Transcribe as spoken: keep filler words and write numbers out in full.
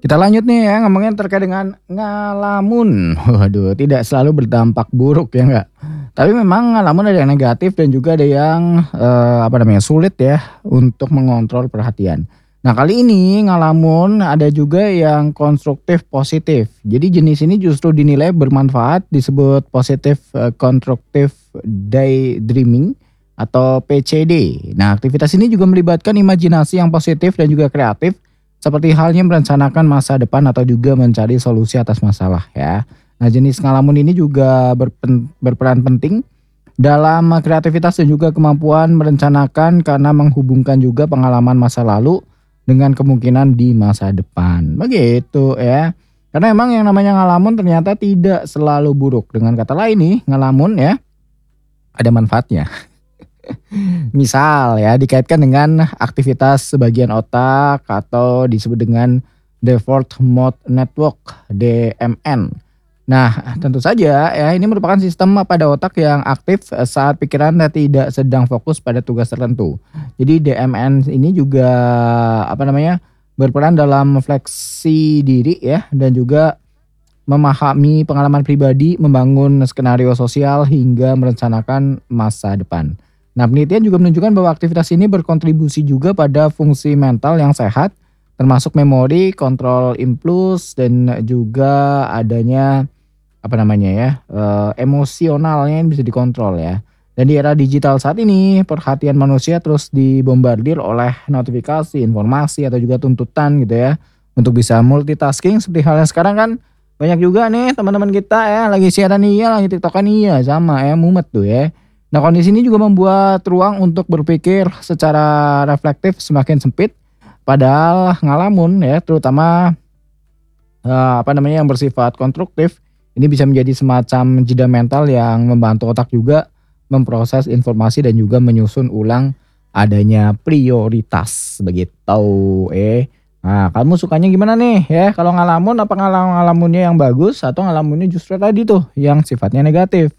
Kita lanjut nih ya ngomongin terkait dengan ngalamun. Waduh, tidak selalu berdampak buruk ya enggak. Tapi memang ngalamun ada yang negatif dan juga ada yang, eee, apa namanya, sulit ya untuk mengontrol perhatian. Nah kali ini ngalamun ada juga yang konstruktif positif. Jadi jenis ini justru dinilai bermanfaat disebut positif, eee, constructive daydreaming atau P C D. Nah aktivitas ini juga melibatkan imajinasi yang positif dan juga kreatif seperti halnya merencanakan masa depan atau juga mencari solusi atas masalah ya. Nah jenis ngalamun ini juga berpen berperan penting dalam kreativitas dan juga kemampuan merencanakan karena menghubungkan juga pengalaman masa lalu dengan kemungkinan di masa depan, begitu ya. Karena emang yang namanya ngalamun ternyata tidak selalu buruk. Dengan kata lain nih, ngalamun ya ada manfaatnya. Misal ya dikaitkan dengan aktivitas sebagian otak atau disebut dengan default mode network D M N. Nah tentu saja ya ini merupakan sistem pada otak yang aktif saat pikiran tidak sedang fokus pada tugas tertentu. Jadi D M N ini juga apa namanya, berperan dalam fleksi diri ya dan juga memahami pengalaman pribadi, membangun skenario sosial hingga merencanakan masa depan. Nah penelitian juga menunjukkan bahwa aktivitas ini berkontribusi juga pada fungsi mental yang sehat, termasuk memori, kontrol impuls, dan juga adanya apa namanya ya, eee, emosionalnya yang bisa dikontrol ya. Dan di era digital saat ini, perhatian manusia terus dibombardir oleh notifikasi, informasi, atau juga tuntutan gitu ya, untuk bisa multitasking seperti halnya sekarang kan banyak juga nih teman-teman kita ya lagi siaran iya, lagi tiktokan iya, sama ya mumet tuh ya. Nah kondisi ini juga membuat ruang untuk berpikir secara reflektif semakin sempit, padahal ngalamun ya terutama, eee, apa namanya, yang bersifat konstruktif, ini bisa menjadi semacam jeda mental yang membantu otak juga memproses informasi dan juga menyusun ulang adanya prioritas, begitu, eh. Nah kamu sukanya gimana nih ya kalau ngalamun, apa ngala ngalamunnya yang bagus atau ngalamunnya justru tadi tuh yang sifatnya negatif?